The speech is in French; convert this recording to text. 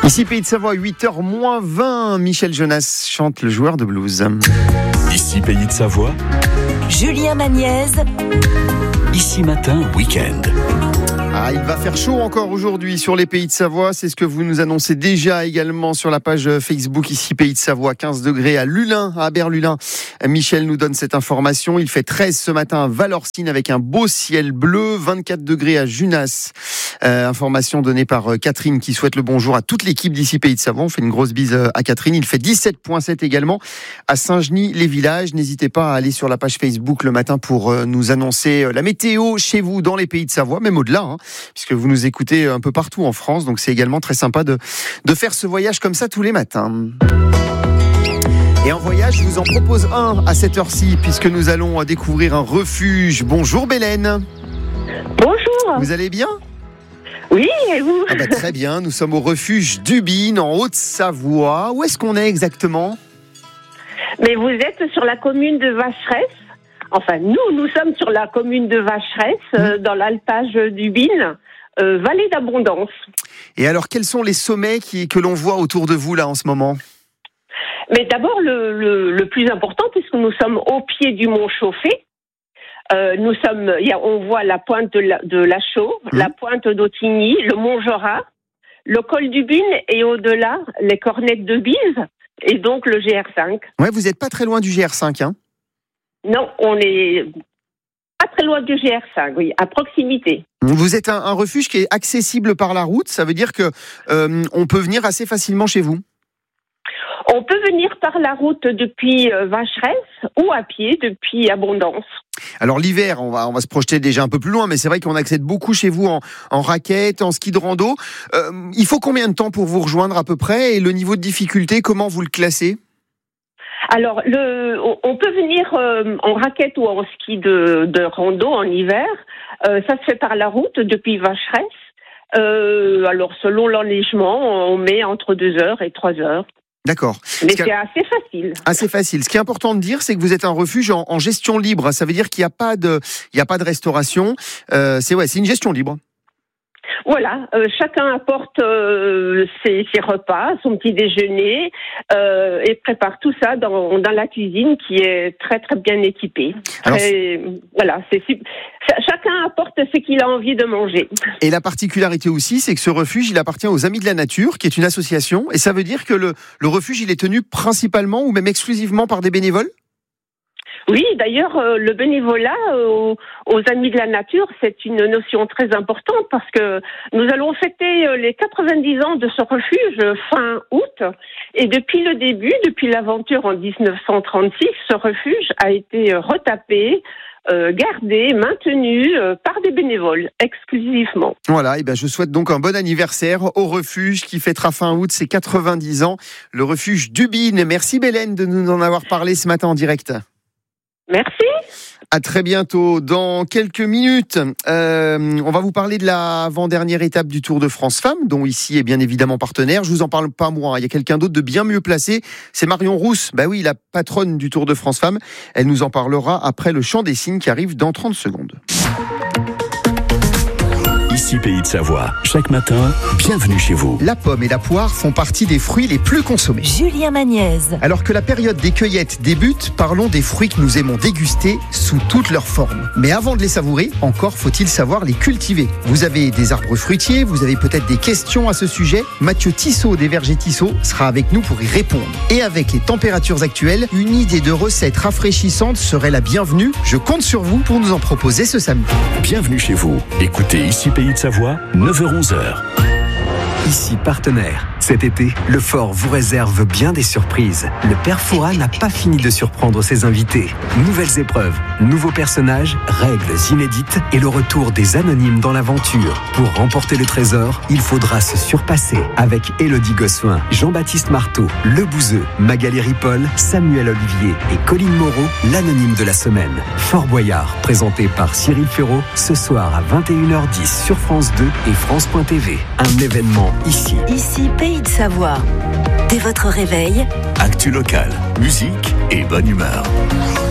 Ici Pays de Savoie, 8h moins 20, Michel Jonas chante le joueur de blues. Ici Pays de Savoie, Julien Magnez. Ici Matin Week-end. Ah, il va faire chaud encore aujourd'hui sur les Pays de Savoie. C'est ce que vous nous annoncez déjà également sur la page Facebook Ici Pays de Savoie. 15 degrés à Lullin, à Berlulin. Michel nous donne cette information. Il fait 13 ce matin à Valorcine avec un beau ciel bleu. 24 degrés à Junas. Information donnée par Catherine qui souhaite le bonjour à toute l'équipe d'Ici Pays de Savoie. On fait une grosse bise à Catherine. Il fait 17,7 également à Saint-Genis-les-Villages. N'hésitez pas à aller sur la page Facebook le matin pour nous annoncer la météo chez vous dans les Pays de Savoie, même au-delà, puisque vous nous écoutez un peu partout en France. Donc c'est également très sympa de faire ce voyage comme ça tous les matins. Et en voyage, je vous en propose un à cette heure-ci, puisque nous allons découvrir un refuge. Bonjour Bélène. Bonjour. Vous allez bien ? Oui, et vous ? Très bien, nous sommes au refuge d'Ubine, en Haute-Savoie. Où est-ce qu'on est exactement ? Mais vous êtes sur la commune de Vacheresse. Enfin, nous sommes sur la commune de Vacheresse, dans l'alpage d'Ubine, vallée d'Abondance. Et alors, quels sont les sommets que l'on voit autour de vous là en ce moment ? Mais d'abord, le plus important, puisque nous sommes au pied du mont Chauffé. On voit la pointe de la Chaux, la pointe d'Autigny, le mont Jorat, le col d'Ubine et au-delà, les cornettes de Bise et donc le GR5. Ouais, vous n'êtes pas très loin du GR5, hein ? Non, on est pas très loin du GR5, oui, à proximité. Vous êtes un refuge qui est accessible par la route, ça veut dire que on peut venir assez facilement chez vous ? On peut venir par la route depuis Vacheresse ou à pied depuis Abondance. Alors l'hiver, on va se projeter déjà un peu plus loin, mais c'est vrai qu'on accède beaucoup chez vous en raquette, en ski de rando. Il faut combien de temps pour vous rejoindre à peu près ? Et le niveau de difficulté, comment vous le classez ? Alors, on peut venir en raquette ou en ski de rando en hiver. Ça se fait par la route depuis Vacheresse. Alors, selon l'enneigement, on met entre 2 heures et 3 heures. D'accord. Mais c'est assez facile. Assez facile. Ce qui est important de dire, c'est que vous êtes un refuge en gestion libre. Ça veut dire qu'il n'y a pas de restauration. C'est une gestion libre. Voilà, chacun apporte ses repas, son petit déjeuner et prépare tout ça dans la cuisine qui est très très bien équipée. Alors, chacun apporte ce qu'il a envie de manger. Et la particularité aussi, c'est que ce refuge, il appartient aux Amis de la Nature, qui est une association, et ça veut dire que le refuge, il est tenu principalement ou même exclusivement par des bénévoles ? Oui, d'ailleurs, le bénévolat aux Amis de la Nature, c'est une notion très importante parce que nous allons fêter les 90 ans de ce refuge fin août. Et depuis le début, depuis l'aventure en 1936, ce refuge a été retapé, gardé, maintenu par des bénévoles, exclusivement. Voilà, et je souhaite donc un bon anniversaire au refuge qui fêtera fin août ses 90 ans, le refuge d'Ubine. Merci Bélène de nous en avoir parlé ce matin en direct. Merci. À très bientôt. Dans quelques minutes, on va vous parler de l'avant-dernière étape du Tour de France Femmes, dont ici est bien évidemment partenaire. Je vous en parle pas moi, il y a quelqu'un d'autre de bien mieux placé. C'est Marion Rousse, oui, la patronne du Tour de France Femmes. Elle nous en parlera après le chant des signes qui arrive dans 30 secondes. Ici Pays de Savoie, chaque matin, bienvenue chez vous. La pomme et la poire font partie des fruits les plus consommés. Julien Magnez. Alors que la période des cueillettes débute, parlons des fruits que nous aimons déguster sous toutes leurs formes. Mais avant de les savourer, encore faut-il savoir les cultiver. Vous avez des arbres fruitiers, vous avez peut-être des questions à ce sujet. Mathieu Tissot des Vergers Tissot sera avec nous pour y répondre. Et avec les températures actuelles, une idée de recette rafraîchissante serait la bienvenue. Je compte sur vous pour nous en proposer ce samedi. Bienvenue chez vous. Écoutez Ici Pays de Savoie, 9h-11h. Ici partenaire. Cet été, le Fort vous réserve bien des surprises. Le Père Fouras n'a pas fini de surprendre ses invités. Nouvelles épreuves, nouveaux personnages, règles inédites et le retour des anonymes dans l'aventure. Pour remporter le trésor, il faudra se surpasser avec Élodie Gossuin, Jean-Baptiste Marteau, Le Bouzeux, Magali Ripoll, Samuel Olivier et Colline Moreau, l'anonyme de la semaine. Fort Boyard, présenté par Cyril Ferraud, ce soir à 21h10 sur France 2 et France.tv. Un événement ici. Ici Pays de Savoie. Dès votre réveil, Actu local, musique et bonne humeur.